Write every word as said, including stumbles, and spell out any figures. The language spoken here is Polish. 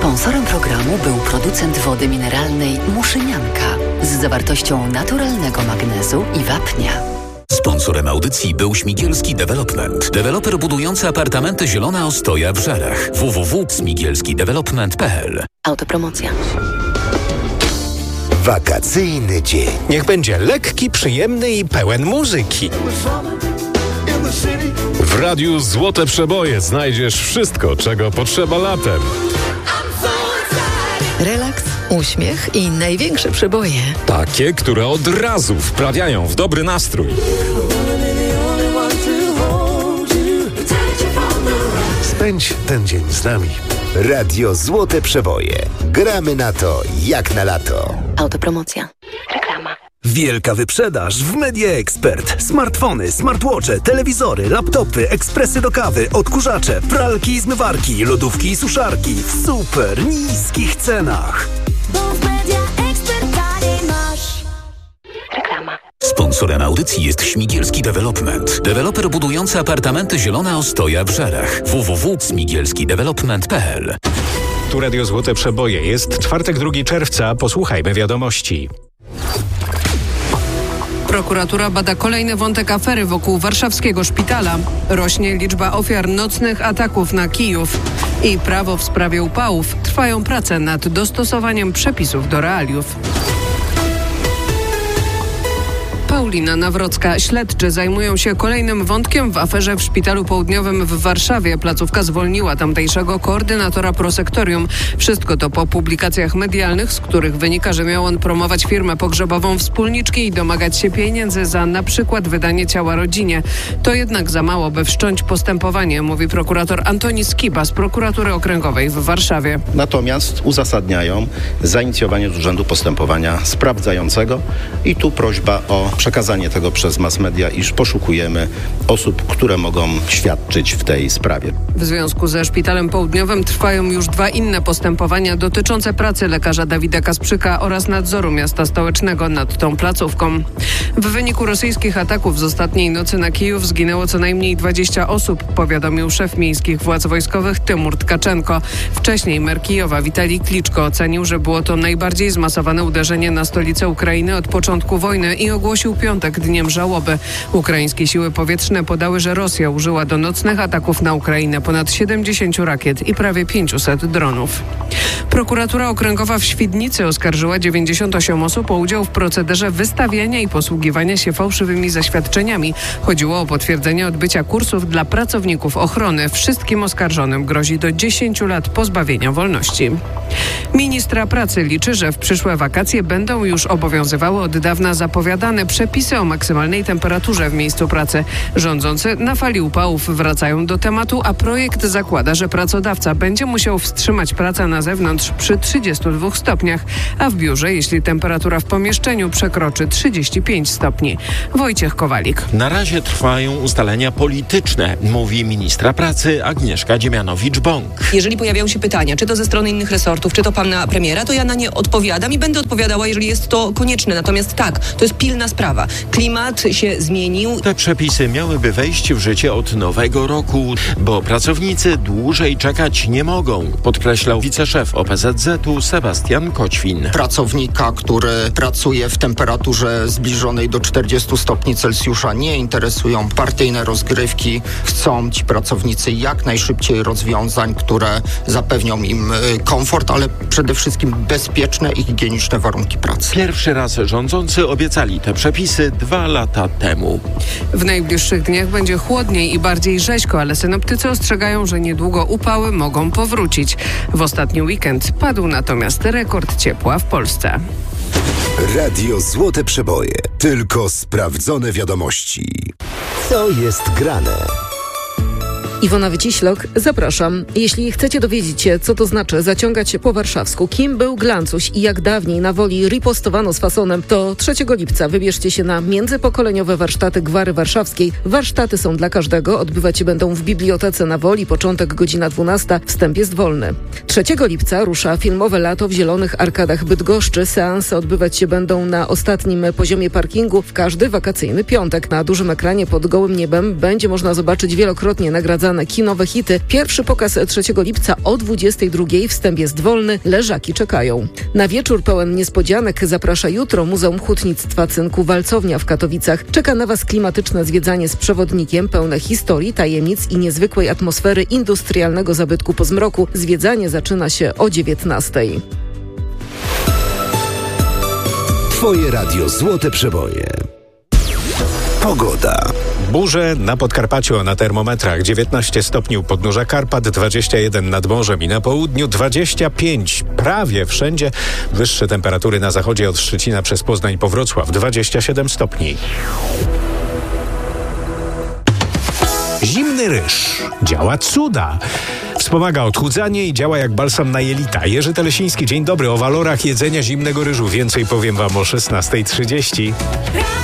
Sponsorem programu był producent wody mineralnej Muszynianka z zawartością naturalnego magnezu i wapnia. Sponsorem audycji był Śmigielski Development. Deweloper budujący apartamenty Zielona Ostoja w Żarach. w w w kropka śmigielski development kropka p l. Autopromocja. Wakacyjny dzień. Niech będzie lekki, przyjemny i pełen muzyki. W Radiu Złote Przeboje znajdziesz wszystko, czego potrzeba latem. Relaks, uśmiech i największe przeboje. Takie, które od razu wprawiają w dobry nastrój. Spędź ten dzień z nami. Radio Złote Przeboje. Gramy na to jak na lato. Autopromocja. Reklama. Wielka wyprzedaż w Media Expert. Smartfony, smartwatche, telewizory, laptopy, ekspresy do kawy, odkurzacze, pralki i zmywarki, lodówki i suszarki w super niskich cenach. Bo w Media Expert taniej masz. Reklama. Sponsorem audycji jest Śmigielski Development. Deweloper budujący apartamenty Zielona Ostoja w Żarach. w w w kropka śmigielski development kropka p l. Tu Radio Złote Przeboje. Jest czwartek, drugiego czerwca. Posłuchajmy wiadomości. Prokuratura bada kolejny wątek afery wokół warszawskiego szpitala. Rośnie liczba ofiar nocnych ataków na Kijów. I prawo w sprawie upałów. Trwają prace nad dostosowaniem przepisów do realiów. Paulina Nawrocka. Śledczy zajmują się kolejnym wątkiem w aferze w Szpitalu Południowym w Warszawie. Placówka zwolniła tamtejszego koordynatora prosektorium. Wszystko to po publikacjach medialnych, z których wynika, że miał on promować firmę pogrzebową Wspólniczki i domagać się pieniędzy za na przykład wydanie ciała rodzinie. To jednak za mało, by wszcząć postępowanie, mówi prokurator Antoni Skiba z Prokuratury Okręgowej w Warszawie. Natomiast uzasadniają zainicjowanie z urzędu postępowania sprawdzającego i tu prośba o przekazanie tego przez mass media, iż poszukujemy osób, które mogą świadczyć w tej sprawie. W związku ze Szpitalem Południowym trwają już dwa inne postępowania dotyczące pracy lekarza Dawida Kasprzyka oraz nadzoru miasta stołecznego nad tą placówką. W wyniku rosyjskich ataków z ostatniej nocy na Kijów zginęło co najmniej dwadzieścia osób, powiadomił szef miejskich władz wojskowych Tymur Tkaczenko. Wcześniej mer Kijowa Witalij Kliczko ocenił, że było to najbardziej zmasowane uderzenie na stolicę Ukrainy od początku wojny i ogłosił piątek dniem żałoby. Ukraińskie siły powietrzne podały, że Rosja użyła do nocnych ataków na Ukrainę ponad siedemdziesiąt rakiet i prawie pięćset dronów. Prokuratura Okręgowa w Świdnicy oskarżyła dziewięćdziesiąt osiem osób o udział w procederze wystawiania i posługiwania się fałszywymi zaświadczeniami. Chodziło o potwierdzenie odbycia kursów dla pracowników ochrony. Wszystkim oskarżonym grozi do dziesięciu lat pozbawienia wolności. Ministra pracy liczy, że w przyszłe wakacje będą już obowiązywały od dawna zapowiadane przepisy o maksymalnej temperaturze w miejscu pracy. Rządzący na fali upałów wracają do tematu, a projekt zakłada, że pracodawca będzie musiał wstrzymać pracę na zewnątrz przy trzydziestu dwóch stopniach, a w biurze, jeśli temperatura w pomieszczeniu przekroczy trzydzieści pięć stopni. Wojciech Kowalik. Na razie trwają ustalenia polityczne, mówi ministra pracy Agnieszka Dziemianowicz-Bąk. Jeżeli pojawiają się pytania, czy to ze strony innych resortów, czy to pana premiera, to ja na nie odpowiadam i będę odpowiadała, jeżeli jest to konieczne. Natomiast tak, to jest pilna sprawa. Klimat się zmienił. Te przepisy miałyby wejść w życie od nowego roku, bo pracownicy dłużej czekać nie mogą, podkreślał wiceszef O P Z Z u Sebastian Koćwin. Pracownika, który pracuje w temperaturze zbliżonej do czterdziestu stopni Celsjusza, nie interesują partyjne rozgrywki. Chcą ci pracownicy jak najszybciej rozwiązań, które zapewnią im komfort, ale przede wszystkim bezpieczne i higieniczne warunki pracy. Pierwszy raz rządzący obiecali te przepisy dwa lata temu. W najbliższych dniach będzie chłodniej i bardziej rzeźko, ale synoptycy ostrzegają, że niedługo upały mogą powrócić. W ostatni weekend padł natomiast rekord ciepła w Polsce. Radio Złote Przeboje. Tylko sprawdzone wiadomości. Co jest grane? Iwona Wyciślok, zapraszam. Jeśli chcecie dowiedzieć się, co to znaczy zaciągać po warszawsku, kim był Glancuś i jak dawniej na Woli ripostowano z fasonem, to trzeciego lipca wybierzcie się na międzypokoleniowe warsztaty Gwary Warszawskiej. Warsztaty są dla każdego, odbywać się będą w Bibliotece na Woli, początek godzina dwunasta, wstęp jest wolny. trzeciego lipca rusza filmowe lato w Zielonych Arkadach Bydgoszczy. Seanse odbywać się będą na ostatnim poziomie parkingu w każdy wakacyjny piątek. Na dużym ekranie pod gołym niebem będzie można zobaczyć wielokrotnie nagradzane niepowtarzane kinowe hity. Pierwszy pokaz trzeciego lipca o dwudziestej drugiej. Wstęp jest wolny, leżaki czekają. Na wieczór pełen niespodzianek zaprasza jutro Muzeum Hutnictwa Cynku Walcownia w Katowicach. Czeka na Was klimatyczne zwiedzanie z przewodnikiem pełne historii, tajemnic i niezwykłej atmosfery industrialnego zabytku po zmroku. Zwiedzanie zaczyna się o dziewiętnastej. Twoje radio Złote Przeboje. Pogoda. Burze na Podkarpaciu, na termometrach dziewiętnaście stopni u podnóża Karpat, dwadzieścia jeden nad morzem i na południu, dwadzieścia pięć prawie wszędzie. Wyższe temperatury na zachodzie od Szczecina przez Poznań po Wrocław, dwadzieścia siedem stopni. Zimny ryż działa cuda. Wspomaga odchudzanie i działa jak balsam na jelita. Jerzy Telesiński, dzień dobry. O walorach jedzenia zimnego ryżu więcej powiem Wam o szesnasta trzydzieści.